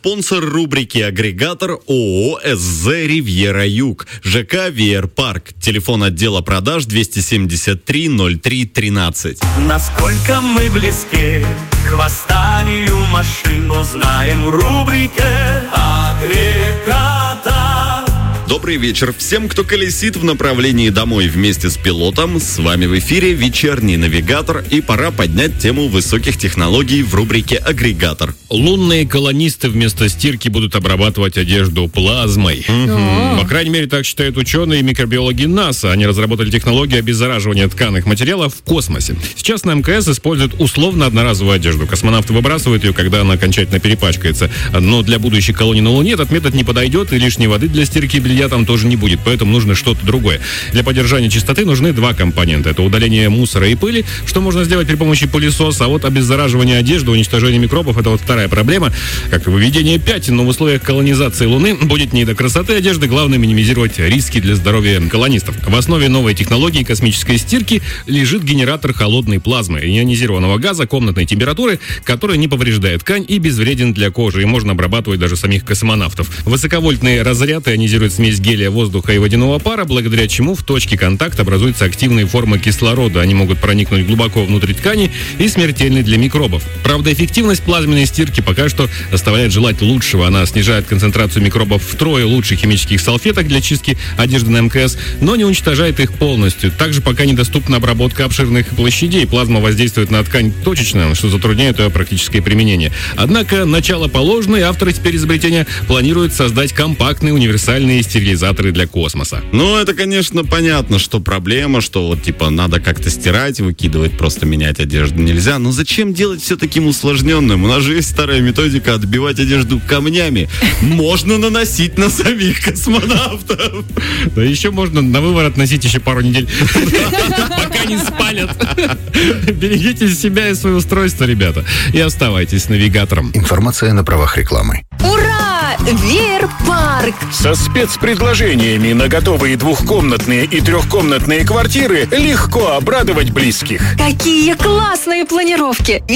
спонсор рубрики «Агрегатор» ООО «СЗ Ривьера Юг», ЖК «Веер Парк». Телефон отдела продаж 273 03 13. Насколько мы близки к восстанию машин, узнаем в рубрике «Агрегатор». Добрый вечер всем, кто колесит в направлении домой вместе с пилотом. С вами в эфире вечерний навигатор, и пора поднять тему высоких технологий в рубрике «Агрегатор». Лунные колонисты вместо стирки будут обрабатывать одежду плазмой. По крайней мере, так считают ученые и микробиологи НАСА. Они разработали технологию обеззараживания тканых материалов в космосе. Сейчас на МКС используют условно одноразовую одежду. Космонавты выбрасывают ее, когда она окончательно перепачкается. Но для будущей колонии на Луне этот метод не подойдет, и лишней воды для стирки белья там тоже не будет, поэтому нужно что-то другое. Для поддержания чистоты нужны два компонента. Это удаление мусора и пыли, что можно сделать при помощи пылесоса, а вот обеззараживание одежды, уничтожение микробов — это вот вторая проблема, как и выведение пятен. Но в условиях колонизации Луны будет не до красоты одежды, главное минимизировать риски для здоровья колонистов. В основе новой технологии космической стирки лежит генератор холодной плазмы, ионизированного газа комнатной температуры, который не повреждает ткань и безвреден для кожи, и можно обрабатывать даже самих космонавтов. Высоковольтный разряд ионизирует смесь гелия, воздуха и водяного пара, благодаря чему в точке контакта образуются активные формы кислорода. Они могут проникнуть глубоко внутрь ткани и смертельны для микробов. Правда, эффективность плазменной стирки пока что оставляет желать лучшего. Она снижает концентрацию микробов втрое лучше химических салфеток для чистки одежды на МКС, но не уничтожает их полностью. Также пока недоступна обработка обширных площадей. Плазма воздействует на ткань точечно, что затрудняет ее практическое применение. Однако начало положено, и авторы теперь изобретения планируют создать компактные универсальные стерилизаторы для космоса. Ну, это, конечно, понятно, что проблема, что вот, типа, надо как-то стирать, выкидывать, просто менять одежду нельзя. Но зачем делать все таким усложненным? У нас же есть старая методика отбивать одежду камнями. Можно наносить на самих космонавтов. Да еще можно на выворот носить еще пару недель, пока не спалят. Берегите себя и свое устройство, ребята, и оставайтесь навигатором. Информация на правах рекламы. Ура! Веер Парк! Со спецпредложениями на готовые двухкомнатные и трехкомнатные квартиры легко обрадовать близких. Какие классные планировки!